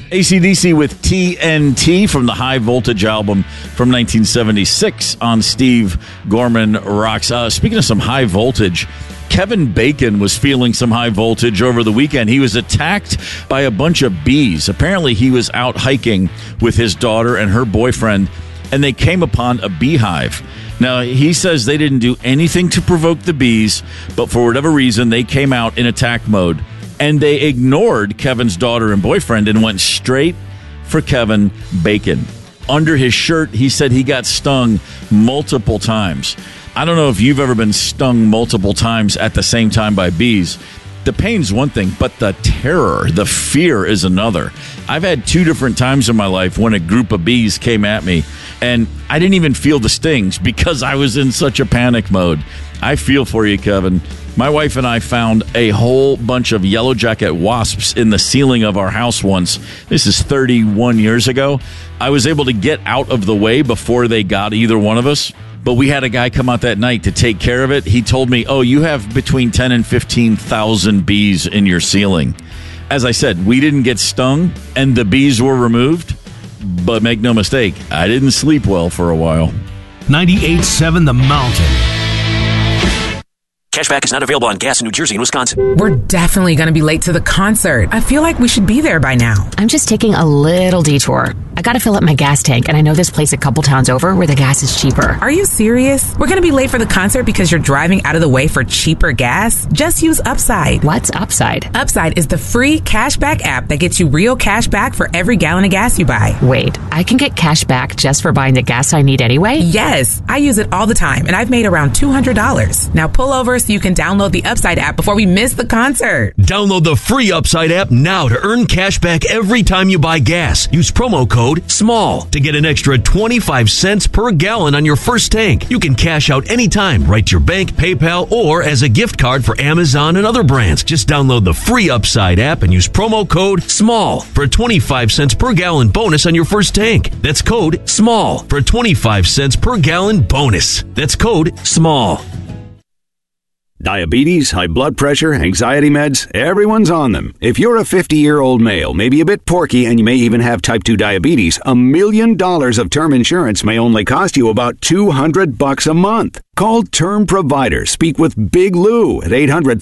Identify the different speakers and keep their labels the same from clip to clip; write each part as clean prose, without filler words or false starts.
Speaker 1: AC/DC with TNT from the High Voltage album from 1976 on Steve Gorman Rocks. Speaking of some high voltage, Kevin Bacon was feeling some high voltage over the weekend. He was attacked by a bunch of bees. Apparently, he was out hiking with his daughter and her boyfriend, and they came upon a beehive. Now, he says they didn't do anything to provoke the bees, but for whatever reason, they came out in attack mode. And they ignored Kevin's daughter and boyfriend and went straight for Kevin Bacon. Under his shirt, he said he got stung multiple times. I don't know if you've ever been stung multiple times at the same time by bees. The pain's one thing, but the terror, the fear is another. I've had 2 different times in my life when a group of bees came at me, and I didn't even feel the stings because I was in such a panic mode. I feel for you, Kevin. My wife and I found a whole bunch of yellow jacket wasps in the ceiling of our house once. This is 31 years ago. I was able to get out of the way before they got either one of us, but we had a guy come out that night to take care of it. He told me, you have between 10 and 15,000 bees in your ceiling. As I said, we didn't get stung, and the bees were removed, but make no mistake, I didn't sleep well for a while.
Speaker 2: 98.7 The Mountain.
Speaker 3: Cashback is not available on gas in New Jersey and Wisconsin.
Speaker 4: We're definitely going to be late to the concert. I feel like we should be there by now.
Speaker 5: I'm just taking a little detour. I got to fill up my gas tank, and I know this place a couple towns over where the gas is cheaper.
Speaker 4: Are you serious? We're going to be late for the concert because you're driving out of the way for cheaper gas? Just use Upside.
Speaker 5: What's Upside?
Speaker 4: Upside is the free cashback app that gets you real cash back for every gallon of gas you buy.
Speaker 5: Wait, I can get cash back just for buying the gas I need anyway?
Speaker 4: Yes, I use it all the time, and I've made around $200. Now pull over so you can download the Upside app before we miss the concert.
Speaker 2: Download the free Upside app now to earn cash back every time you buy gas. Use promo code SMALL to get an extra 25 cents per gallon on your first tank. You can cash out anytime, right to your bank, PayPal, or as a gift card for Amazon and other brands. Just download the free Upside app and use promo code SMALL for a 25 cents per gallon bonus on your first tank. That's code SMALL for a 25 cents per gallon bonus. That's code SMALL.
Speaker 6: Diabetes, high blood pressure, anxiety meds, everyone's on them. If you're a 50-year-old male, maybe a bit porky, and you may even have type 2 diabetes, $1 million of term insurance may only cost you about $200 a month. Call Term Provider. Speak with Big Lou at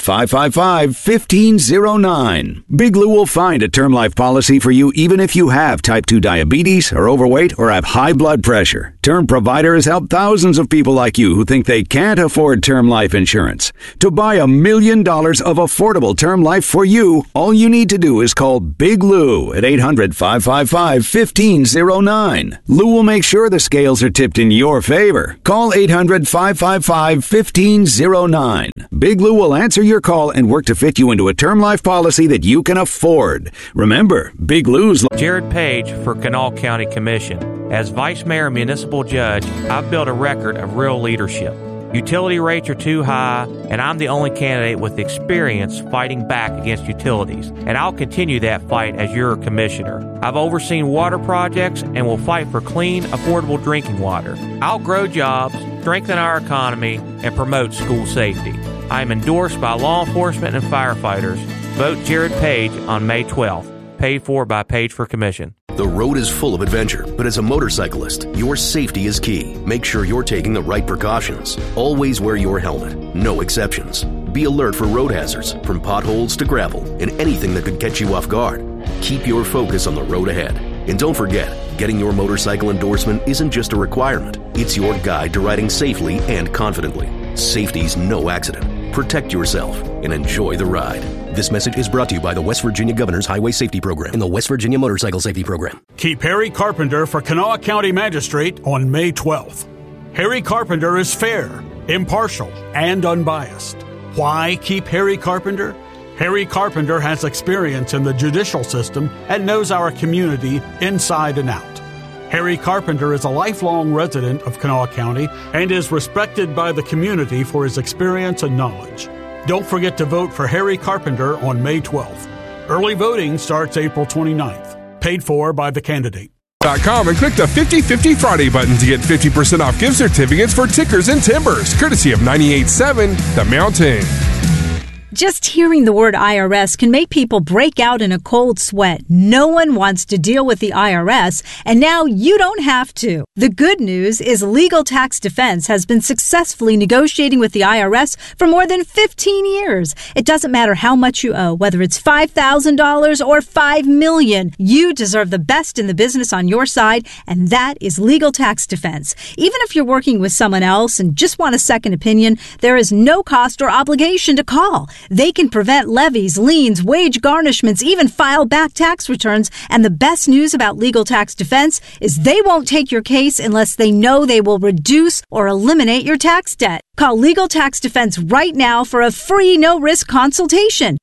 Speaker 6: 800-555-1509. Big Lou will find a term life policy for you even if you have type 2 diabetes, are overweight, or have high blood pressure. Term Provider has helped thousands of people like you who think they can't afford term life insurance. To buy $1 million of affordable term life for you, all you need to do is call Big Lou at 800-555-1509. Lou will make sure the scales are tipped in your favor. Call 800-555-1509. Big Lou will answer your call and work to fit you into a term life policy that you can afford. Remember, Big Lou's...
Speaker 7: Jared Page for Kanawha County Commission. As Vice Mayor and Municipal Judge, I've built a record of real leadership. Utility rates are too high, and I'm the only candidate with experience fighting back against utilities, and I'll continue that fight as your commissioner. I've overseen water projects and will fight for clean, affordable drinking water. I'll grow jobs, strengthen our economy, and promote school safety. I am endorsed by law enforcement and firefighters. Vote Jared Page on May 12th. Paid for by Page for Commission.
Speaker 3: The road is full of adventure, but as a motorcyclist, your safety is key. Make sure you're taking the right precautions. Always wear your helmet. No exceptions. Be alert for road hazards, from potholes to gravel, and anything that could catch you off guard. Keep your focus on the road ahead. And don't forget, getting your motorcycle endorsement isn't just a requirement. It's your guide to riding safely and confidently. Safety's no accident. Protect yourself and enjoy the ride. This message is brought to you by the West Virginia Governor's Highway Safety Program and the West Virginia Motorcycle Safety Program.
Speaker 8: Keep Harry Carpenter for Kanawha County Magistrate on May 12th. Harry Carpenter is fair, impartial, and unbiased. Why keep Harry Carpenter? Harry Carpenter has experience in the judicial system and knows our community inside and out. Harry Carpenter is a lifelong resident of Kanawha County and is respected by the community for his experience and knowledge. Don't forget to vote for Harry Carpenter on May 12th. Early voting starts April 29th. Paid for by the candidate.
Speaker 9: .com and click the 50/50 Friday button to get 50% off gift certificates for Tickers and Timbers, courtesy of 98.7 The Mountain.
Speaker 10: Just hearing the word IRS can make people break out in a cold sweat. No one wants to deal with the IRS, and now you don't have to. The good news is Legal Tax Defense has been successfully negotiating with the IRS for more than 15 years. It doesn't matter how much you owe, whether it's $5,000 or $5 million. You deserve the best in the business on your side, and that is Legal Tax Defense. Even if you're working with someone else and just want a second opinion, there is no cost or obligation to call. They can prevent levies, liens, wage garnishments, even file back tax returns. And the best news about Legal Tax Defense is they won't take your case unless they know they will reduce or eliminate your tax debt. Call Legal Tax Defense right now for a free no-risk consultation.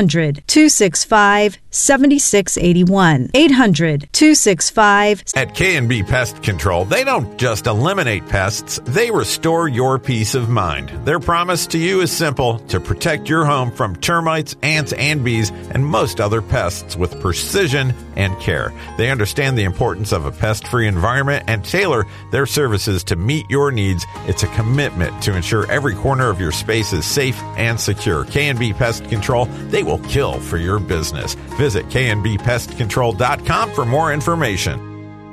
Speaker 10: 800-265-7681. 800-265...
Speaker 11: At K&B Pest Control, they don't just eliminate pests, they restore your peace of mind. Their promise to you is simple: to protect your home from termites, ants, and bees, and most other pests with precision and care. They understand the importance of a pest-free environment and tailor their services to meet your needs. It's a commitment to ensure every corner of your space is safe and secure. K&B Pest Control, they will kill for your business. Visit knbpestcontrol.com for more information.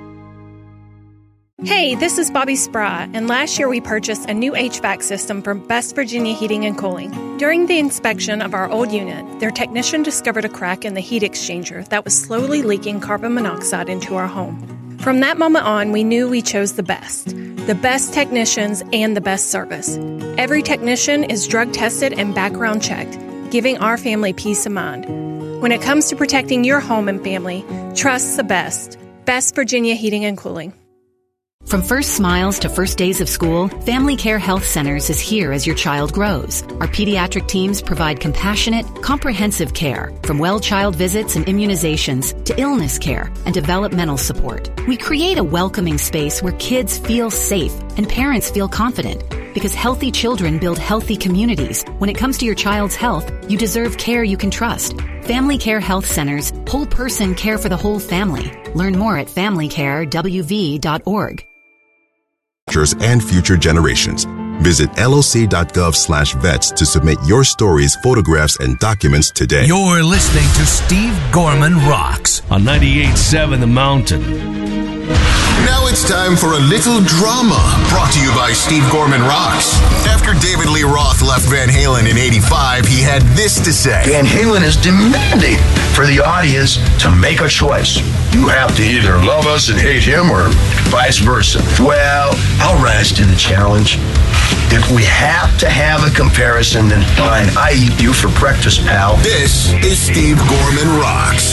Speaker 12: Hey, this is Bobby Spry, and last year we purchased a new HVAC system from West Virginia Heating and Cooling. During the inspection of our old unit, their technician discovered a crack in the heat exchanger that was slowly leaking carbon monoxide into our home. From that moment on, we knew we chose the best technicians and the best service. Every technician is drug tested and background checked, giving our family peace of mind. When it comes to protecting your home and family, trust the best. West Virginia Heating and Cooling.
Speaker 13: From first smiles to first days of school, Family Care Health Centers is here as your child grows. Our pediatric teams provide compassionate, comprehensive care, from well child visits and immunizations to illness care and developmental support. We create a welcoming space where kids feel safe and parents feel confident, because healthy children build healthy communities. When it comes to your child's health, you deserve care you can trust. Family Care Health Centers, whole person care for the whole family. Learn more at familycarewv.org.
Speaker 14: And future generations. Visit loc.gov/vets to submit your stories, photographs, and documents today.
Speaker 15: You're listening to Steve Gorman Rocks on 98.7 The Mountain.
Speaker 16: Now it's time for a little drama, brought to you by Steve Gorman Rocks. After David Lee Roth left Van Halen in '85, he had this to say.
Speaker 17: Van Halen is demanding for the audience to make a choice. You have to either love us and hate him or vice versa. Well, I'll rise to the challenge. If we have to have a comparison, then fine. I eat you for breakfast, pal.
Speaker 16: This is Steve Gorman Rocks.